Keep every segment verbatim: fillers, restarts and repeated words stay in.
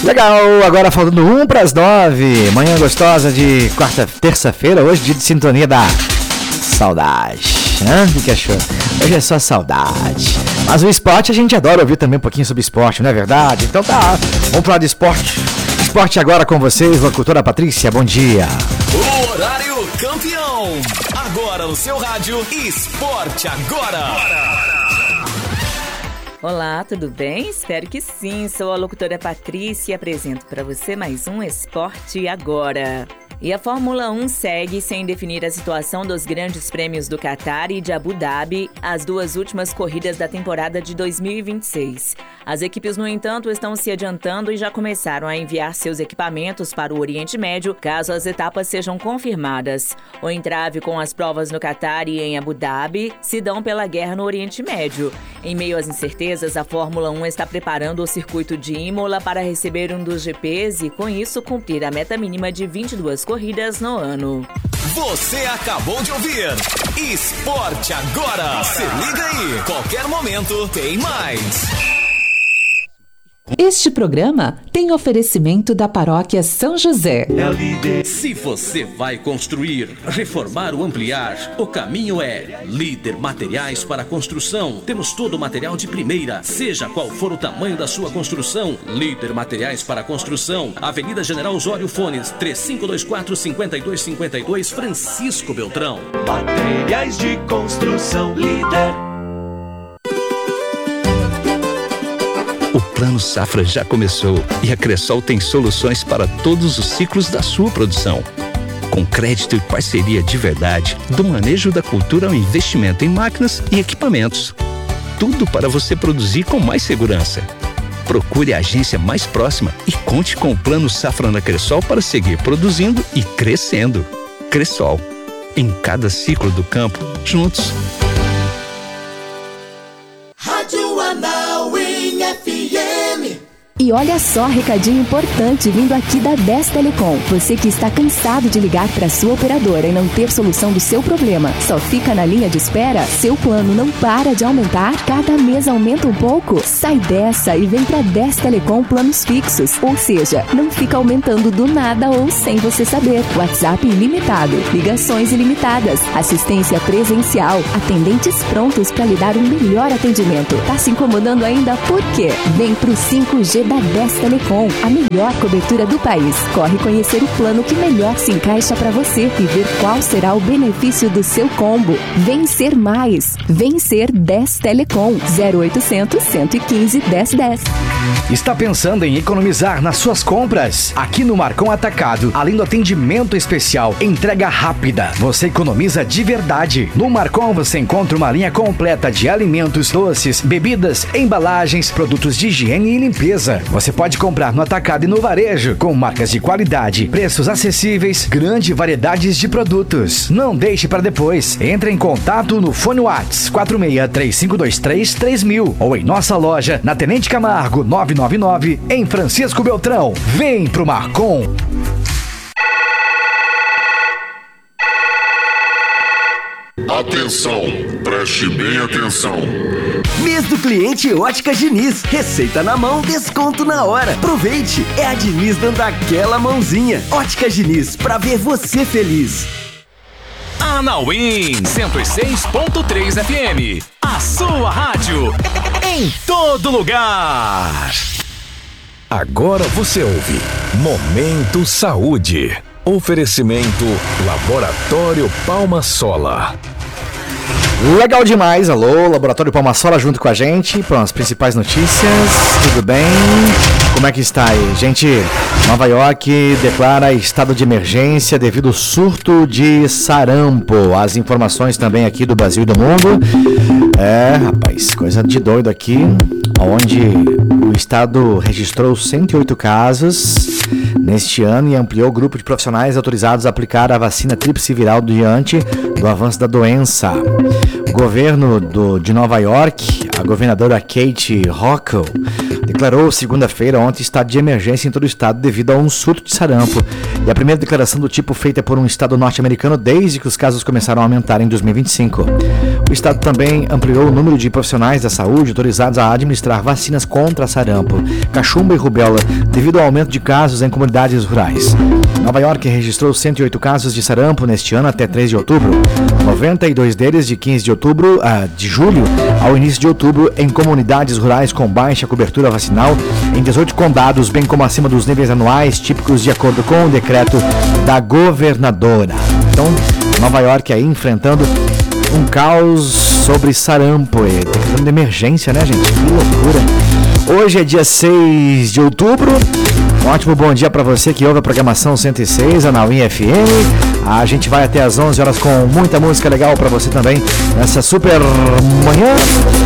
Legal, agora faltando um para as nove. Manhã gostosa de quarta, terça-feira, hoje dia de sintonia da saudade. Hã? O que achou? Hoje é só saudade. Mas o esporte a gente adora ouvir também um pouquinho sobre esporte, não é verdade? Então tá, vamos falar de esporte. Esporte agora com vocês, locutora Patrícia, bom dia. O horário campeão. Agora no seu rádio, Esporte Agora. Olá, tudo bem? Espero que sim. Sou a locutora Patrícia e apresento para você mais um Esporte Agora. E a Fórmula um segue sem definir a situação dos grandes prêmios do Catar e de Abu Dhabi, as duas últimas corridas da temporada de dois mil e vinte e seis. As equipes, no entanto, estão se adiantando e já começaram a enviar seus equipamentos para o Oriente Médio, caso as etapas sejam confirmadas. O entrave com as provas no Catar e em Abu Dhabi se dão pela guerra no Oriente Médio. Em meio às incertezas, a Fórmula um está preparando o circuito de Imola para receber um dos G Ps e, com isso, cumprir a meta mínima de vinte e duas corridas no ano. Você acabou de ouvir Esporte Agora. Se liga aí, qualquer momento tem mais. Este programa tem oferecimento da Paróquia São José. Se você vai construir, reformar ou ampliar, o caminho é Líder Materiais para Construção. Temos todo o material de primeira, seja qual for o tamanho da sua construção. Líder Materiais para Construção, Avenida General Osório Fones, três cinco dois quatro, cinco dois cinco dois, Francisco Beltrão. Materiais de construção Líder. O Plano Safra já começou e a Cressol tem soluções para todos os ciclos da sua produção. Com crédito e parceria de verdade, do manejo da cultura ao investimento em máquinas e equipamentos. Tudo para você produzir com mais segurança. Procure a agência mais próxima e conte com o Plano Safra na Cressol para seguir produzindo e crescendo. Cressol, em cada ciclo do campo, juntos. Rádio Anauim F M. E olha só, recadinho importante vindo aqui da dez Telecom. Você que está cansado de ligar para sua operadora e não ter solução do seu problema, só fica na linha de espera? Seu plano não para de aumentar? Cada mês aumenta um pouco? Sai dessa e vem para dez Telecom Planos Fixos. Ou seja, não fica aumentando do nada ou sem você saber. WhatsApp ilimitado, ligações ilimitadas, assistência presencial, atendentes prontos para lhe dar um melhor atendimento. Tá se incomodando ainda? Por quê? Vem pro cinco G da dez Telecom, a melhor cobertura do país. Corre conhecer o plano que melhor se encaixa para você e ver qual será o benefício do seu combo. Vencer mais. Vencer dez Telecom. zero oitocentos, cento e quinze, dez dez. Está pensando em economizar nas suas compras? Aqui no Marcon Atacado, além do atendimento especial, entrega rápida, você economiza de verdade. No Marcon você encontra uma linha completa de alimentos, doces, bebidas, embalagens, produtos de higiene e limpeza. Você pode comprar no atacado e no varejo, com marcas de qualidade, preços acessíveis, grande variedade de produtos. Não deixe para depois. Entre em contato no fone WhatsApp quatro seis três cinco dois três, três mil ou em nossa loja na Tenente Camargo nove nove nove em Francisco Beltrão. Vem pro Marcon. Atenção, preste bem atenção. Mês do cliente Óticas Diniz. Receita na mão, desconto na hora. Aproveite, é a Diniz dando aquela mãozinha. Óticas Diniz, pra ver você feliz. Anauim cento e seis ponto três F M. A sua rádio em todo lugar. Agora você ouve Momento Saúde. Oferecimento Laboratório Palma Sola. Legal demais, alô, Laboratório Palma Sola junto com a gente para as principais notícias, tudo bem? Como é que está aí? Gente, Nova York declara estado de emergência devido ao surto de sarampo. As informações também aqui do Brasil e do mundo. É, rapaz, coisa de doido aqui, onde o estado registrou cento e oito casos neste ano e ampliou o grupo de profissionais autorizados a aplicar a vacina tríplice viral diante do avanço da doença. O governo do, de Nova York, a governadora Kate Hochul, declarou segunda-feira ontem estado de emergência em todo o estado devido a um surto de sarampo. E a primeira declaração do tipo feita por um estado norte-americano desde que os casos começaram a aumentar em dois mil e vinte e cinco. O estado também ampliou o número de profissionais da saúde autorizados a administrar vacinas contra sarampo, cachumba e rubéola devido ao aumento de casos em comunidades rurais. Nova York registrou cento e oito casos de sarampo neste ano até três de outubro, noventa e dois deles de quinze de outubro a de julho ao início de outubro em comunidades rurais com baixa cobertura vacinal em dezoito condados, bem como acima dos níveis anuais típicos de acordo com o decreto da governadora. Então, Nova York aí enfrentando um caos sobre sarampo, é decretando de emergência, né, gente? Que loucura! Hoje é dia seis de outubro. Um ótimo bom dia para você que ouve a programação cento e seis, a Nauim F M. A gente vai até às onze horas com muita música legal para você também nessa super manhã.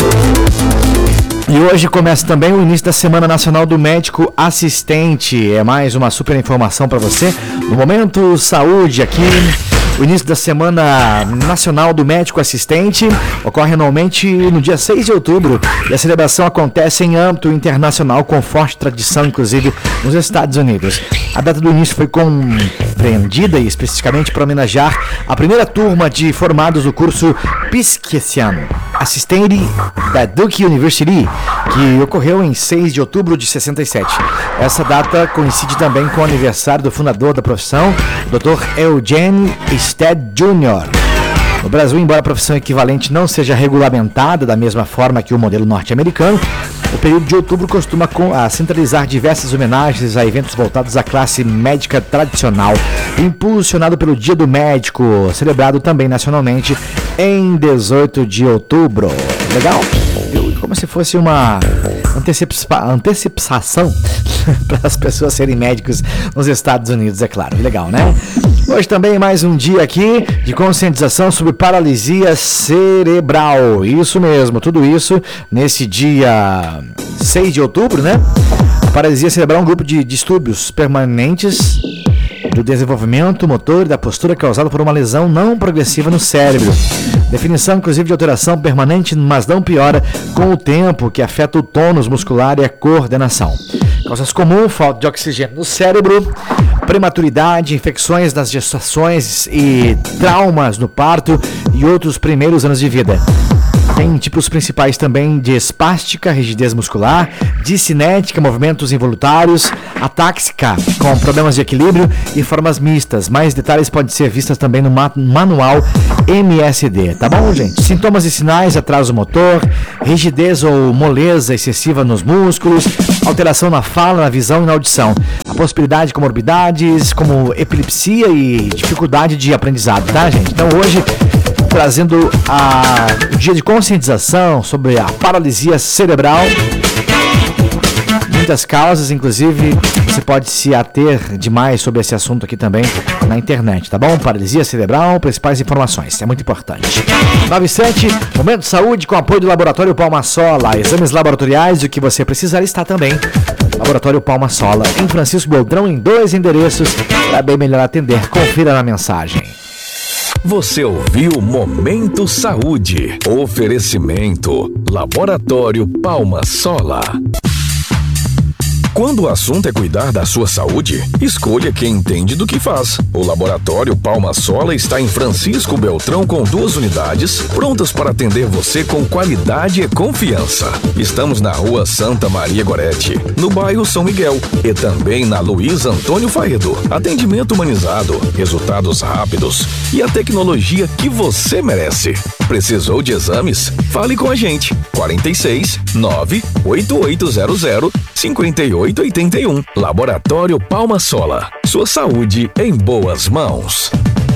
E hoje começa também o início da Semana Nacional do Médico Assistente. É mais uma super informação para você. No Momento Saúde aqui. O início da Semana Nacional do Médico Assistente ocorre anualmente no dia seis de outubro e a celebração acontece em âmbito internacional com forte tradição, inclusive nos Estados Unidos. A data do início foi compreendida e especificamente para homenagear a primeira turma de formados do curso Physician Assistente da Duke University, que ocorreu em seis de outubro de sessenta e sete. Essa data coincide também com o aniversário do fundador da profissão, doutor Eugene Stead Júnior No Brasil, embora a profissão equivalente não seja regulamentada da mesma forma que o modelo norte-americano, o período de outubro costuma centralizar diversas homenagens a eventos voltados à classe médica tradicional, impulsionado pelo Dia do Médico, celebrado também nacionalmente em dezoito de outubro. Legal? Como se fosse uma antecipa- antecipação para as pessoas serem médicos nos Estados Unidos, é claro. Legal, né? Hoje também mais um dia aqui de conscientização sobre paralisia cerebral. Isso mesmo, tudo isso nesse dia seis de outubro, né? A paralisia cerebral é um grupo de distúrbios permanentes do desenvolvimento motor e da postura causado por uma lesão não progressiva no cérebro. Definição, inclusive, de alteração permanente, mas não piora com o tempo, que afeta o tônus muscular e a coordenação. Causas comuns: falta de oxigênio no cérebro, prematuridade, infecções nas gestações e traumas no parto e outros primeiros anos de vida. Tem tipos principais também de espástica, rigidez muscular, discinética, movimentos involuntários, atáxica, com problemas de equilíbrio e formas mistas. Mais detalhes podem ser vistas também no manual M S D, tá bom, gente? Sintomas e sinais: atraso motor, rigidez ou moleza excessiva nos músculos, alteração na fala, na visão e na audição. A possibilidade de comorbidades como epilepsia e dificuldade de aprendizado, tá, gente? Então hoje, trazendo a, o dia de conscientização sobre a paralisia cerebral. Muitas causas, inclusive você pode se ater demais sobre esse assunto aqui também na internet, tá bom? Paralisia cerebral, principais informações, é muito importante. nove e sete, Momento de Saúde com apoio do Laboratório Palma Sola. Exames laboratoriais, o que você precisar está também. Laboratório Palma Sola, em Francisco Beltrão, em dois endereços, para bem melhor atender. Confira na mensagem. Você ouviu Momento Saúde. Oferecimento Laboratório Palma Sola. Quando o assunto é cuidar da sua saúde, escolha quem entende do que faz. O Laboratório Palma Sola está em Francisco Beltrão com duas unidades, prontas para atender você com qualidade e confiança. Estamos na Rua Santa Maria Gorete, no bairro São Miguel, e também na Luiz Antônio Faedo. Atendimento humanizado, resultados rápidos e a tecnologia que você merece. Precisou de exames? Fale com a gente. quarenta e seis, nove oito oito zero zero, cinco oito oito um. Laboratório Palma Sola. Sua saúde em boas mãos.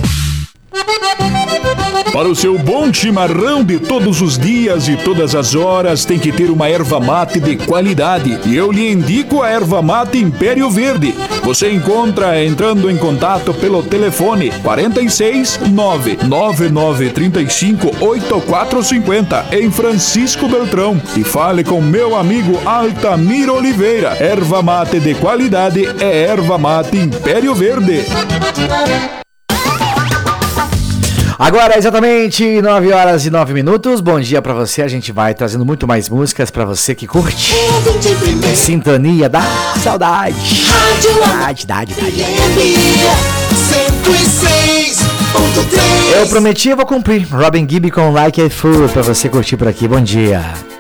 Para o seu bom chimarrão de todos os dias e todas as horas, tem que ter uma erva mate de qualidade. E eu lhe indico a erva mate Império Verde. Você encontra entrando em contato pelo telefone quarenta e seis, nove nove nove três cinco, oito quatro cinco zero em Francisco Beltrão. E fale com meu amigo Altamir Oliveira. Erva mate de qualidade é erva mate Império Verde. Agora, exatamente nove horas e nove minutos. Bom dia pra você. A gente vai trazendo muito mais músicas pra você que curte. Sintonia da saudade. Saudade, saudade, saudade. Eu prometi, eu vou cumprir. Robin Gibb com Like a Fool pra você curtir por aqui. Bom dia.